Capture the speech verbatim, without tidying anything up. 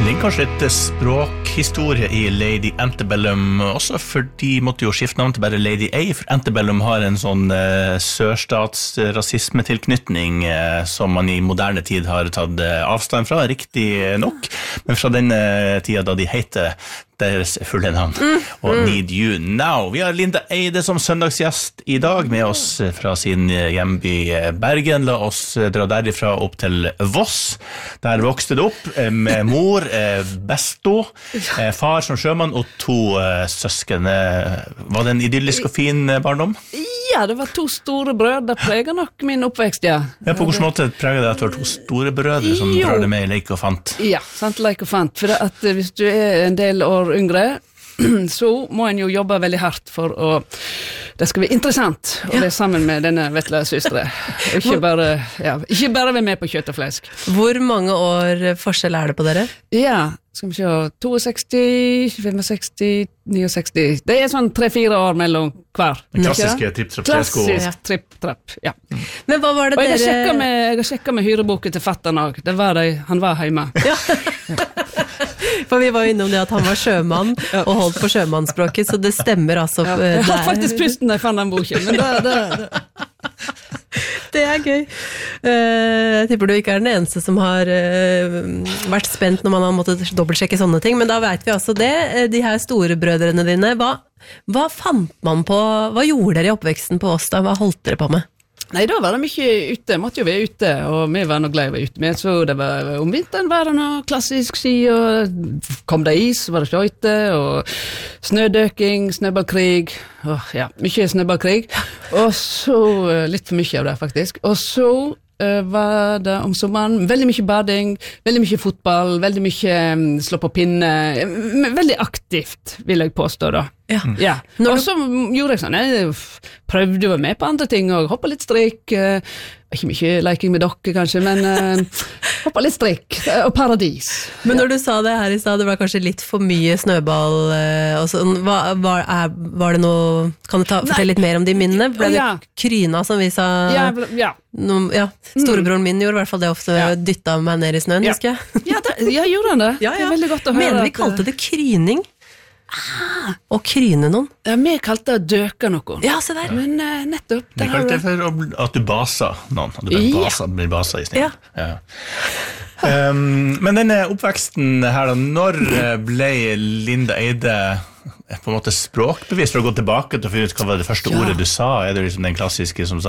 Det er kanskje et språkhistorie i Lady Antebellum, også for de måtte jo skifte navn til bare Lady A, for Antebellum har en sånn eh, sørstatsrasismetilknytning eh, som man i moderne tid har tatt eh, avstand fra, riktig nok, men fra denne tida da de heter deres fulle navn, mm, og mm. Need You Now. Vi har Linda Eide som søndagsgjest i dag med oss fra sin hjemby Bergen. La oss dra derifra opp til Voss. Der vokste det opp med mor, besto, far som sjømann og to søsken. Var det en idyllisk og fin barndom? Ja, det var to store brødre. Det preget nok min oppvekst, ja. Ja, på hvilken måte preget det at det var to store brødre som drar det med i leik og fant? Ja, sant, leik og fant. For at hvis du er en del år yngre, så må en jo jobbe veldig hardt for å det skal være interessant å være sammen med denne vetle søstre. Ikke bare, ja, ikke bare være med på kjøtt og flesk. Hvor mange år forskjell er det på dere? Ja, skal vi se, sekstiseks, femogseksti, sekstini. Det er sånn tre-fire år mellom hver. Den klassiske tripp-trapp-tresko. Klassisk tripp-trapp, ja. Men hva var det og dere... jeg har sjekket med, jeg har sjekket med hyreboken til fatteren også. Det var det, han var hjemme. Ja. For vi var innom det at han var sjømann og holdt på sjømannsspråket, så det stemmer altså. Ja. Jeg hadde faktisk pusten da jeg fant den boken, men det, det, det. det er gøy. Jeg tipper du ikke er den eneste som har vært spent når man har måttet dobbeltsjekke sånne ting, men da vet vi altså det. De her store brødrene dine, hva, hva fant man på, hva gjorde dere i oppveksten på oss da? Hva holdt dere på med? Nei, da var det mye ute, måtte jo være ute, og vi var noe glad å være ute med, så det var om vinteren var det noe klassisk ski, og kom det is, var det skjøyte, og snødøking, snøballkrig, og ja, mye snøballkrig, og så, litt for mye av det faktisk, og så uh, var det om sommeren veldig mye bading, veldig mye fotball, veldig mye um, slå på pinne, veldig aktivt, vil jeg påstå da. Ja. Ja. Og så gjorde jeg sånn, jeg prøvde å være med på andre ting, og hoppet litt strikk, uh, ikke mye leking med dere kanskje, men uh, hoppet litt strikk, uh, og paradis. Men når ja. Du sa det her i sted, det var kanskje litt for mye snøball, uh, og sånn, var, var, er, var det noe, kan du ta, fortelle litt mer om de minnene? Ble det ja. Kryna som vi sa? Ja, ja. No, ja. Storebroren min gjorde i hvert fall det ofte, ja. Dyttet meg ned i snøen, ja. husker jeg. Ja, det, ja, gjorde han det? Ja, ja. Det er veldig godt å høre. Mener vi kalte det kryning? Ah, og kryne noen? Ja, vi kalte det døke noen. Ja, se der. Men uh, nettopp. Vi kalte det for at du basa noen. At du ble basa, ble basa i snitt. Ja. Ja. Um, men denne oppveksten her da, når ble Linda Eide på en måte språkbevis for å gå tilbake til å finne ut hva var det første ja. ordet du sa? Er det liksom den klassiske som sa